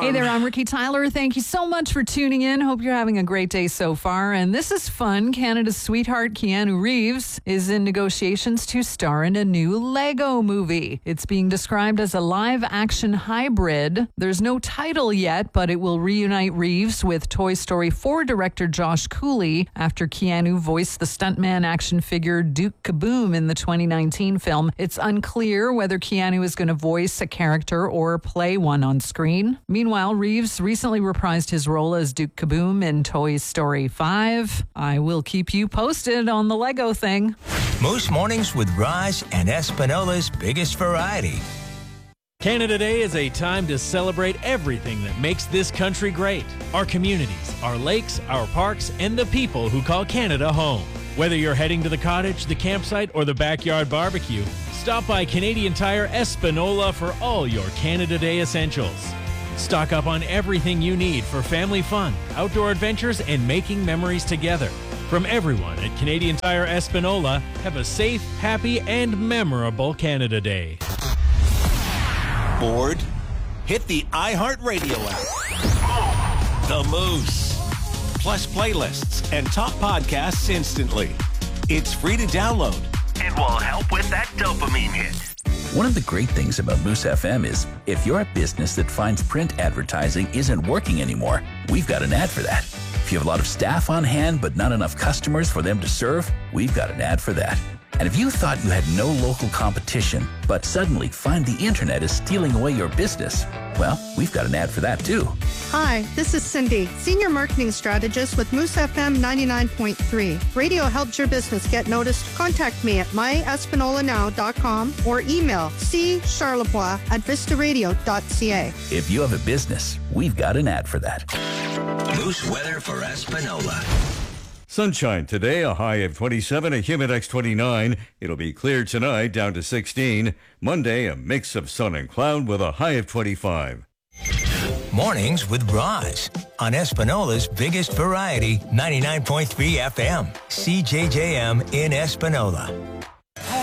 Hey there, I'm Ricky Tyler. Thank you so much for tuning in. Hope you're having a great day so far. And this is fun. Canada's sweetheart, Keanu Reeves, is in negotiations to star in a new Lego movie. It's being described as a live-action hybrid. There's no title yet, but it will reunite Reeves with Toy Story 4 director Josh Cooley after Keanu voiced the stuntman action figure Duke Kaboom in the 2019 film. It's unclear whether Keanu is going to voice a character or play one on screen. Meanwhile, Reeves recently reprised his role as Duke Kaboom in Toy Story 5. I will keep you posted on the Lego thing. Moose Mornings with Raj and Espinola's biggest variety. Canada Day is a time to celebrate everything that makes this country great. Our communities, our lakes, our parks, and the people who call Canada home. Whether you're heading to the cottage, the campsite, or the backyard barbecue, stop by Canadian Tire Espinola for all your Canada Day essentials. Stock up on everything you need for family fun, outdoor adventures, and making memories together. From everyone at Canadian Tire Espinola, have a safe, happy, and memorable Canada Day. Bored? Hit the iHeartRadio app. The Moose. Plus playlists and top podcasts instantly. It's free to download. It will help with that dopamine hit. One of the great things about Moose FM is if you're a business that finds print advertising isn't working anymore, we've got an ad for that. If you have a lot of staff on hand but not enough customers for them to serve, we've got an ad for that. And if you thought you had no local competition, but suddenly find the internet is stealing away your business, well, we've got an ad for that too. Hi, this is Cindy, Senior Marketing Strategist with Moose FM 99.3. Radio helps your business get noticed. Contact me at myespinolanow.com or emailccharlevoix@vistaradio.ca. If you have a business, we've got an ad for that. Moose weather for Espinola. Sunshine today, a high of 27, a Humidex 29. It'll be clear tonight, down to 16. Monday, a mix of sun and cloud with a high of 25. Mornings with Raj on Espinola's biggest variety, 99.3 FM, CJJM in Espinola.